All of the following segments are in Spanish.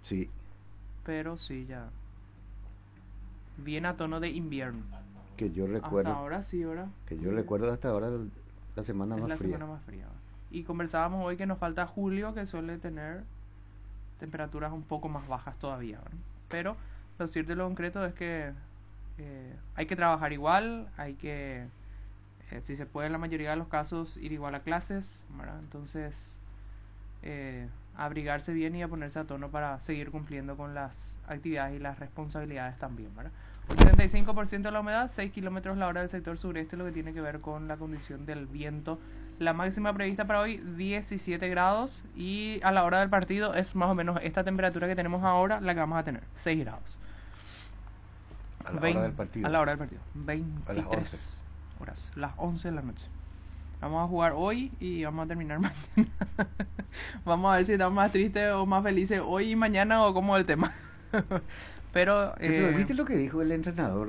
Sí, pero sí, ya viene a tono de invierno. que yo Hasta recuerdo, ahora sí, ¿verdad? que yo recuerdo hasta ahora la semana Es más la fría. semana más fría, ¿verdad? Y conversábamos hoy que nos falta julio, que suele tener temperaturas un poco más bajas todavía, ¿verdad? Pero lo cierto y lo concreto es que hay que trabajar igual, hay que, si se puede en la mayoría de los casos, ir igual a clases, ¿verdad? Entonces, abrigarse bien y a ponerse a tono para seguir cumpliendo con las actividades y las responsabilidades también, ¿verdad? 85% de la humedad, 6 kilómetros la hora del sector sureste, lo que tiene que ver con la condición del viento. La máxima prevista para hoy, 17 grados. Y a la hora del partido es más o menos esta temperatura que tenemos ahora la que vamos a tener, 6 grados. A la hora 20, del a partido, la hora del partido, a las 11. 23 horas, las 11 de la noche. Vamos a jugar hoy y vamos a terminar mañana. Vamos a ver si estamos más tristes o más felices hoy y mañana o cómo es el tema. Pero, Che, pero ¿viste lo que dijo el entrenador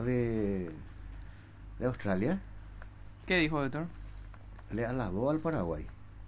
de Australia? ¿qué dijo Héctor? Le alabó al Paraguay.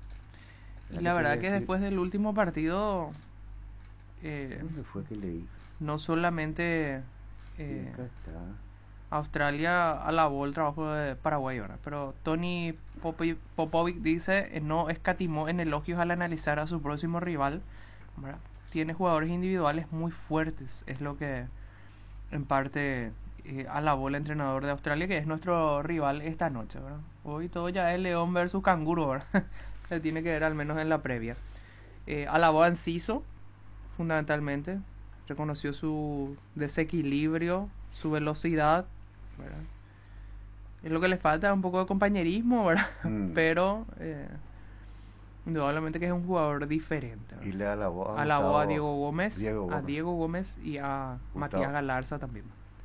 Y ¿Verdad que la te voy a verdad que decir? después del último partido, eh, ¿Dónde fue que leí? no solamente Sí, eh, acá está. Australia alabó el trabajo de Paraguay, ¿verdad? Pero Tony Popovic dice, no escatimó en elogios al analizar a su próximo rival, ¿verdad? Tiene jugadores individuales muy fuertes, es lo que en parte alabó el entrenador de Australia, que es nuestro rival esta noche, ¿verdad? Hoy todo ya es León versus Canguro, ¿verdad? Se tiene que ver al menos en la previa. Alabó a Enciso, fundamentalmente. Reconoció su desequilibrio, su velocidad, ¿verdad? Es lo que le falta, un poco de compañerismo, ¿verdad? Mm. Pero indudablemente que es un jugador diferente, Y ¿verdad? le alabó a Alabó a Gustavo Diego A Gómez. Diego Gómez y a Matías Gustavo. Galarza también,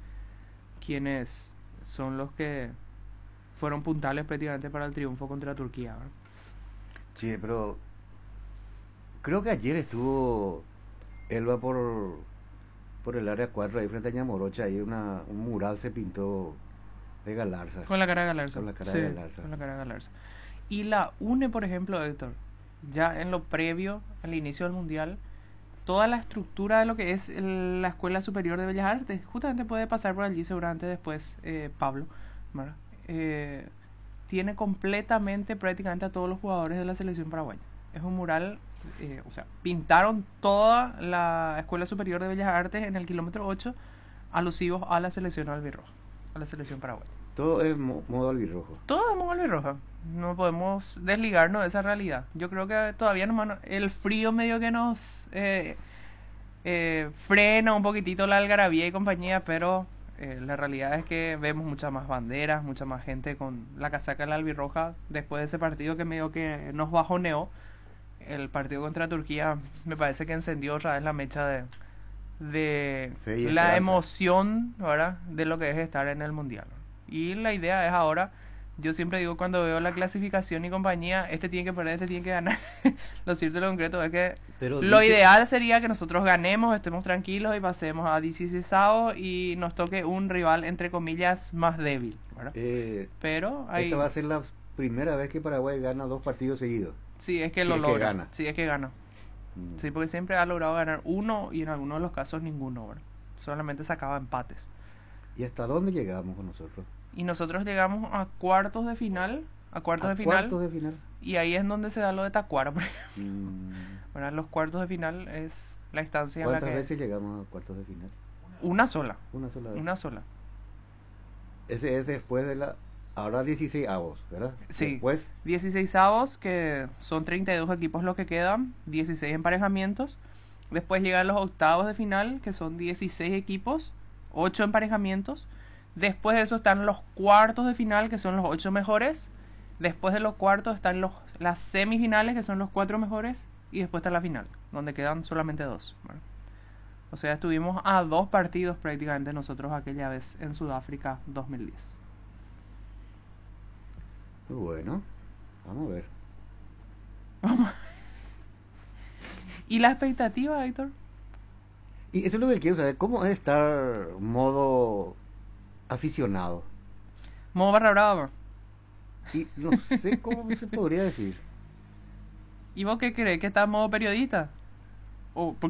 quienes son los que fueron puntales prácticamente para el triunfo contra Turquía, ¿verdad? Sí, pero creo que ayer estuvo Elba por el área 4 ahí frente a Ñamorocha. Ahí un mural se pintó de Galarza. Con la cara de Galarza, Con la cara sí, de Galarza. con la cara de Galarza. Y la UNE, por ejemplo, Héctor, ya en lo previo al inicio del Mundial, toda la estructura de lo que es la Escuela Superior de Bellas Artes, justamente puede pasar por allí seguramente después Pablo, ¿verdad? Eh, tiene completamente prácticamente a todos los jugadores de la selección paraguaya. Es un mural, o sea, pintaron toda la Escuela Superior de Bellas Artes en el kilómetro 8 alusivos a la selección albirroja, a la selección paraguaya. Todo es modo albirrojo. Todo es albirroja. No podemos desligarnos de esa realidad. Yo creo que todavía el frío medio que nos frena un poquitito la algarabía y compañía, pero la realidad es que vemos muchas más banderas, mucha más gente con la casaca de la albirroja después de ese partido que medio que nos bajoneó. El partido contra Turquía me parece que encendió otra vez la mecha de Fe y la esperanza. emoción, ¿verdad? De lo que es estar en el mundial. Y la idea es ahora, yo siempre digo cuando veo la clasificación y compañía, este tiene que perder, este tiene que ganar. Lo cierto y lo concreto es que Pero lo dice, ideal sería que nosotros ganemos, estemos tranquilos y pasemos a 16 y nos toque un rival entre comillas más débil, ¿verdad? eh, Pero esta hay, va a ser la primera vez que Paraguay gana 2 partidos seguidos. sí es que Si lo es que logra, gana. sí es que gana. Mm. Sí, porque siempre ha logrado ganar uno y en algunos de los casos ninguno, ¿verdad? Solamente sacaba empates. ¿Y hasta dónde llegamos con nosotros? Y nosotros llegamos a cuartos de final, A cuartos de final. y ahí es donde se da lo de Tacuara, por ejemplo. Mm. ¿Verdad? Los cuartos de final es la instancia en la ¿Cuántas que veces llegamos a cuartos de final? una sola, Una sola vez. una sola. Ese es después de la... Ahora 16 avos, ¿verdad? Sí, Después, 16 que son 32 equipos los que quedan, 16 emparejamientos. Después llegan los octavos de final, que son 16 equipos, 8 emparejamientos. Después de eso están los cuartos de final, que son los 8 mejores. Después de los cuartos están las semifinales, que son los 4 mejores. Y después está la final, donde quedan solamente 2. ¿Verdad? O sea, estuvimos a 2 partidos prácticamente nosotros aquella vez en Sudáfrica 2010. bueno, vamos a ver. ¿Y la expectativa, Héctor? Y eso es lo que quiero saber, ¿cómo es estar modo aficionado? Modo barra brava. Y no sé cómo se podría decir. ¿Y vos qué crees? ¿Que estás en modo periodista? ¿O